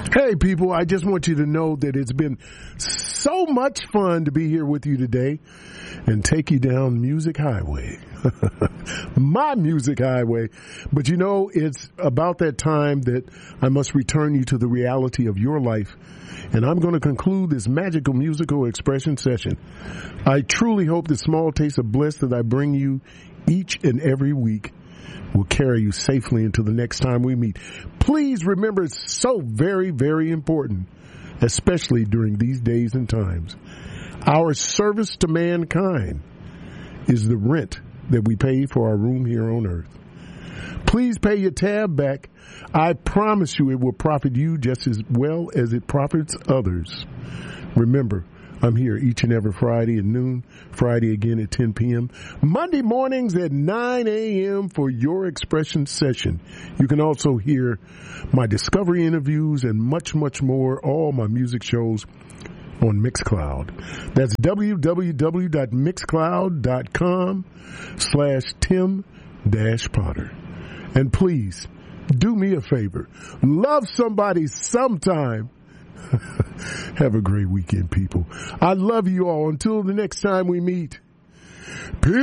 Hey, people, I just want you to know that it's been so much fun to be here with you today and take you down Music Highway. My Music Highway. But you know, it's about that time that I must return you to the reality of your life. And I'm going to conclude this magical musical expression session. I truly hope the small taste of bliss that I bring you each and every week will carry you safely into the next time we meet. Please remember, it's so very, very important, especially during these days and times. Our service to mankind is the rent that we pay for our room here on earth. Please pay your tab back. I promise you it will profit you just as well as it profits others. Remember, I'm here each and every Friday at noon, Friday again at 10 p.m., Monday mornings at 9 a.m. for your expression session. You can also hear my discovery interviews and much, much more, all my music shows on Mixcloud. That's www.mixcloud.com/Tim-Potter. And please, do me a favor. Love somebody sometime. Have a great weekend, people. I love you all. Until the next time we meet. Peace.